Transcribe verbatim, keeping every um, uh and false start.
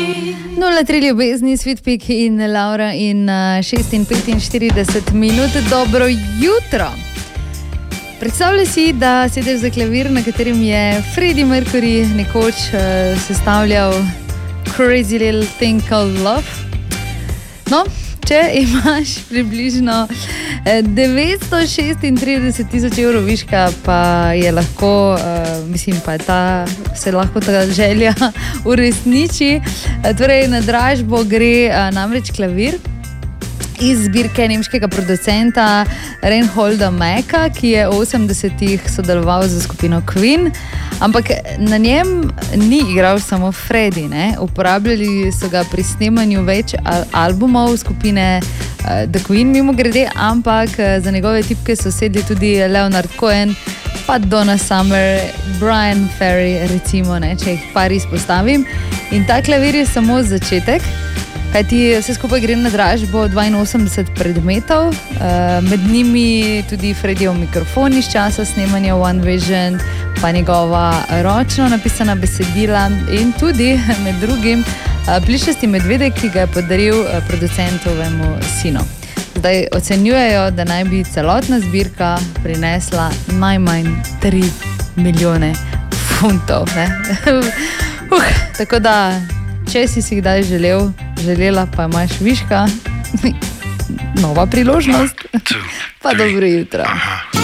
nula tri ljubezni, Sweet Pig in Laura in šest in petinštirideset minut. Dobro jutro. Predstavljaj si, da sedeš za klavir, na katerim je Freddie Mercury nekoč uh, sestavljal Crazy Little Thing Called Love. No, če imaš približno devetsto šestintrideset tisoč evrov viška, pa je lahko, uh, mislim, pa je ta, se lahko ta želja uresniči. Uh, torej, na dražbo gre uh, namreč klavir iz zbirke nemškega producenta Reinholda Mecka, ki je v osemdesetih sodeloval z skupino Queen, ampak na njem ni igral samo Freddie, ne? Uporabljali so ga pri snemanju več al- albumov skupine uh, The Queen, mimo grede, ampak uh, za njegove tipke so sedli tudi Leonard Cohen, pa Donna Summer, Brian Ferry, recimo, ne? Če jih par izpostavim. In ta klavir je samo začetek, kajti vse skupaj gre na dražbo dvainosemdeset predmetov, uh, med njimi tudi Freddyjev mikrofon iz časa snemanja One Vision, pa njegova ročno napisana besedila in tudi med drugim uh, plišasti medvedek, ki ga je podaril uh, producentovemu sinu. Zdaj ocenjujejo, da naj bi celotna zbirka prinesla najmanj tri milijone funtov. Ne? uh, tako da, če si si kdaj želel, želela pa imaš viška, nova priložnost, pa dobro jutro.